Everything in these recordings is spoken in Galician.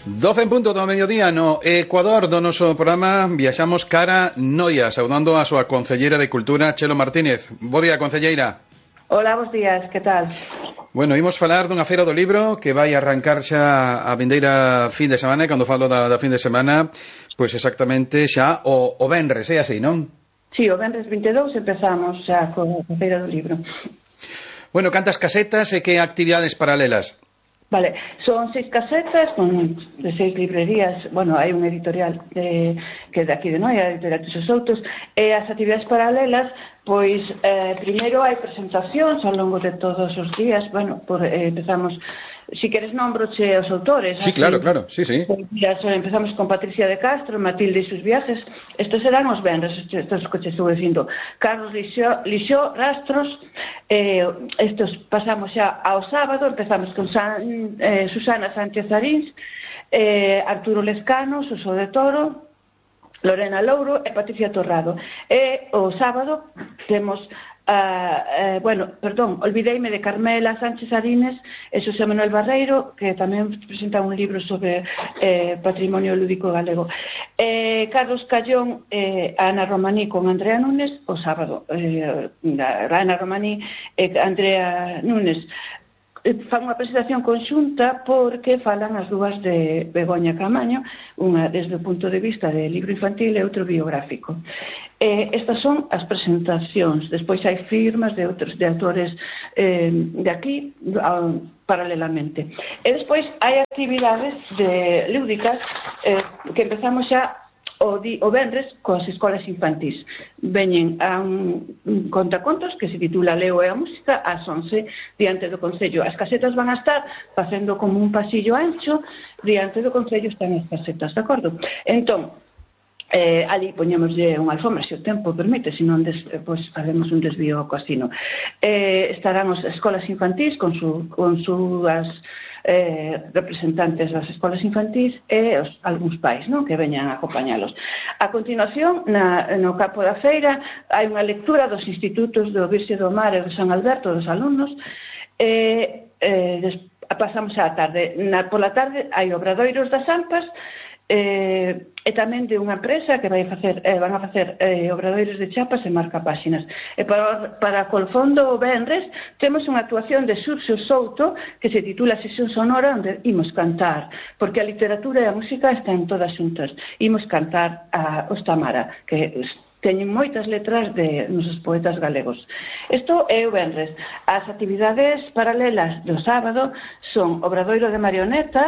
12 en punto do mediodía no Ecuador do noso programa. Viaxamos cara Noia, saudando a súa concelleira de Cultura, Chelo Martínez. Bo día, concelleira. Hola, bons días, que tal? Bueno, imos falar dunha feira do libro que vai arrancar xa a vindeira fin de semana, e cando falo da fin de semana, pois exactamente xa o venres, é así, non? Sí, o venres 22 empezamos xa con a feira do libro. Bueno, cantas casetas e que actividades paralelas? Vale, son 6 casetas de 6 librerías. Bueno, hai un editorial que é de aquí de Noia, a editorial Tuxos Soutos. E as actividades paralelas, pois primeiro hai presentacións ao longo de todos os días. Bueno, empezamos, si queres nombroche os autores. Sí, claro, sí. Empezamos con Patricia de Castro, Matilde e sus viajes. Estes serán os venres, estes que che estou dicindo. Carlos Lixó, Rastros. Estes pasamos xa ao sábado. Empezamos con Susana Sánchez Arins, Arturo Lescano, Suso de Toro, Lorena Louro e Patricia Torrado. E o sábado temos olvideime de Carmela Sánchez Arines e Xosé Manuel Barreiro, que tamén presenta un libro sobre patrimonio lúdico galego. Carlos Callón e Ana Romaní con Andrea Núñez o sábado. Ana Romaní e Andrea Núñez fan unha presentación conxunta porque falan as dúas de Begoña Camaño, unha desde o punto de vista de libro infantil e outro biográfico. Estas son as presentacións. Despois hai firmas de outros de autores de aquí paralelamente. E despois hai actividades lúdicas que empezamos xa o venres coas escolas infantís. Veñen a un contacontos que se titula Leo e a música ás 11 diante do Concello. As casetas van a estar facendo como un pasillo ancho, diante do Concello están as casetas, de acordo? Entón, ali poñémoslle unha alfombra se o tempo permite, senón faremos un desvío ao casino. Estarán as escolas infantís con súas representantes das escolas infantís e algúns pais, non, que veñan a acompañalos. A continuación, no campo da feira, hai unha lectura dos institutos do Virxe do Mar e do San Alberto dos alumnos. Pasamos á tarde. Pola tarde hai obradoiros das AMPAs e tamén de unha empresa que van a facer obradoiros de chapas e marcapáxinas. E para Colfondo o venres temos unha actuación de Xurxo Souto que se titula Sesión Sonora, onde imos cantar, porque a literatura e a música están todas xuntas. Imos cantar os Tamara, que teñen moitas letras de nosos poetas galegos. Isto é o venres. As actividades paralelas do sábado son obradoiro de marionetas,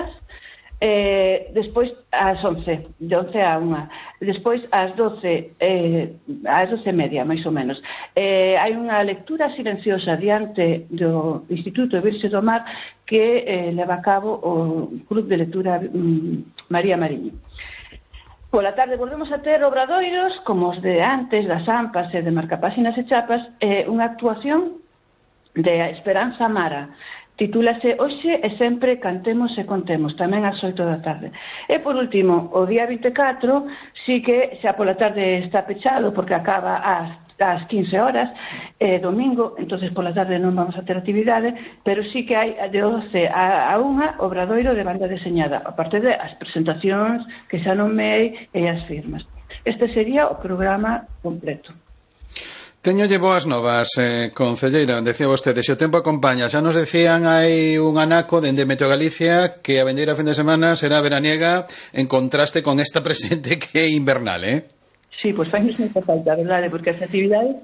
despois ás 11, de 11 a 1, despois ás 12 e media, máis ou menos. Hai unha lectura silenciosa diante do Instituto Virxe do Mar que leva a cabo o Club de Lectura María Mariño. Pola tarde volvemos a ter obradoiros como os de antes, das AMPAs e de marcapáxinas e chapas, unha actuación de Esperanza Mara. Titúlase Hoxe e sempre cantemos e contemos, tamén ás 8 da tarde. E por último, o día 24, sí que xa pola tarde está pechado porque acaba ás 15 horas, domingo, entonces pola tarde non vamos a ter actividade, pero sí que hai de 12 a 1 obradoiro de banda deseñada, a parte das presentacións que xa nomei e as firmas. Este sería o programa completo. Teñolle boas novas, concelleira, decía vostede, se o tempo acompaña. Xa nos decían hai un anaco dende Meteo Galicia que a vendeira fin de semana será veraniega en contraste con esta presente que é invernal, Sí, pois fai moita falta, verdade, porque as actividades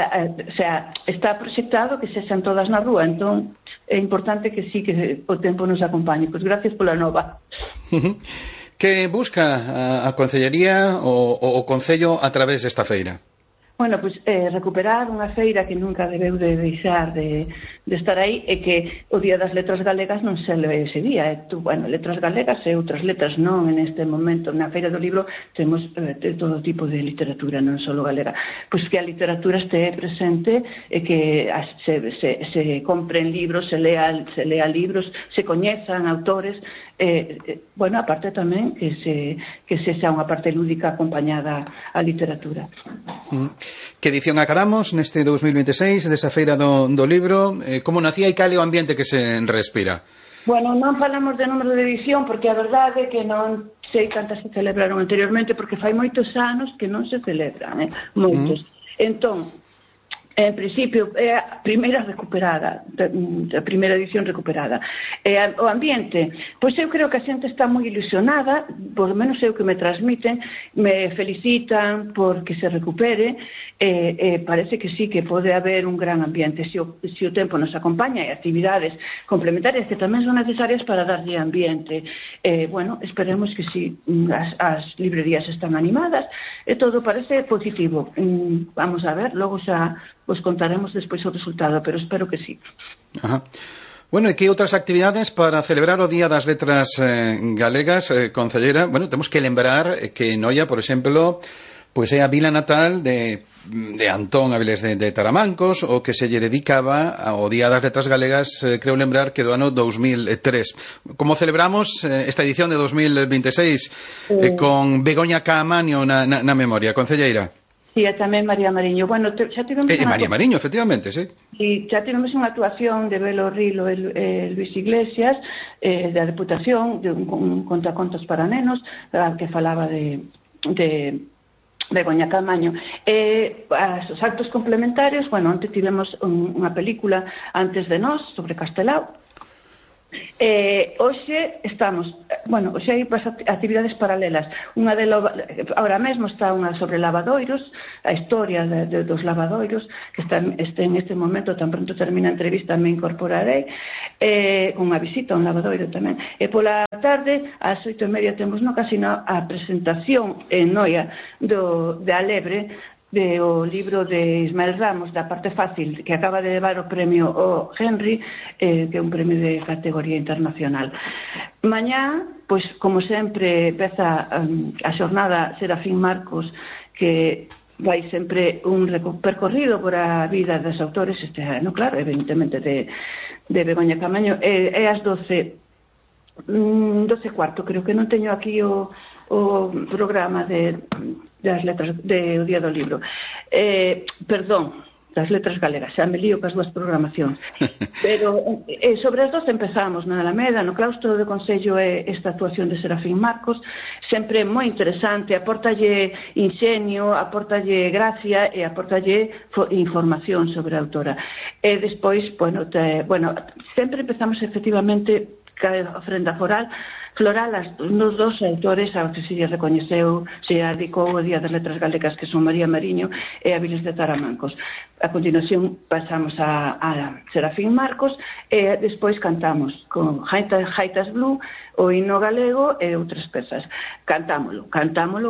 está proxectado que sexan todas na rúa, entón é importante que sí que o tempo nos acompañe. Pois gracias pola nova. Que busca a concellería o Concello a través desta feira? Bueno, pois recuperar unha feira que nunca debeu de deixar de estar aí e que o Día das Letras Galegas non se le ese día. Letras galegas e outras letras non en este momento. Na Feira do Libro temos todo tipo de literatura, non só galega. Pois que a literatura este presente e que se compren libros, se lea libros, se coñezan autores. Aparte tamén que sexa unha parte lúdica acompañada á literatura. Que edición acabamos neste 2026 desa feira do libro? Como nacía e cal é o ambiente que se respira? Bueno, non falamos de número de edición porque a verdade é que non sei cantas se celebraron anteriormente porque fai moitos anos que non se celebran, moitos. Entón, en principio, é a primeira recuperada, a primeira edición recuperada. O ambiente, pois eu creo que a xente está moi ilusionada, por lo menos é o que me transmiten, me felicitan porque se recupere, parece que sí, que pode haber un gran ambiente, se o tempo nos acompaña e actividades complementarias que tamén son necesarias para darlle ambiente. Bueno, esperemos que sí, as librerías están animadas e todo parece positivo. Vamos a ver, logo xa os contaremos despois o resultado, pero espero que sí. Ajá. Bueno, e que outras actividades para celebrar o Día das Letras Galegas, concelleira? Bueno, temos que lembrar que Noia, por exemplo, pois é a vila natal de Antón Avilés de Taramancos, o que se lle dedicaba ao Día das Letras Galegas, creo lembrar que do ano 2003. Como celebramos esta edición de 2026 con Begoña Caamaño na memoria, concelleira? E tamén María Mariño. Bueno, xa tivemos María Mariño, efectivamente, sí. E xa tivemos unha actuación de Belo Rilo e Luis Iglesias da Deputación de un contacontos para nenos que falaba de Begoña Caamaño. Os actos complementarios, bueno, onte tivemos unha película Antes de nós, sobre Castelao. Hoxe estamos, bueno, hoxe hai actividades paralelas. Unha ahora mesmo está unha sobre lavadoiros, a historia dos lavadoiros, que está en este momento, tan pronto termina a entrevista me incorporarei, unha visita a un lavadoiro tamén. E pola tarde, ás 8:30 temos no casino a presentación en Noia de Alebre, do libro de Ismael Ramos, da parte fácil, que acaba de levar o premio o Henry, que é un premio de categoría internacional. Mañá, pois, como sempre, empeza a xornada Serafín Marcos, que vai sempre un percorrido por a vida dos autores, este ano, claro, evidentemente de Begoña Caamaño, é ás 12:15, creo que non teño aquí o programa das letras do Día do Libro, perdón, das Letras Galegas, xa me lío cas dúas programacións, pero sobre as 12 empezamos na Alameda, no claustro do Concello, esta actuación de Serafín Marcos, sempre moi interesante, aportalle inxenio, aportalle gracia e aportalle información sobre a autora. E despois, bueno, sempre empezamos efectivamente a ofrenda floral nos dos autores aos que se lle recoñeceu, se dedicou o Día das Letras Galegas, que son María Mariño e Avilés de Taramancos. A continuación pasamos a Serafín Marcos e despois cantamos con Jaitas Blue, o himno galego e outras pezas. Cantámolo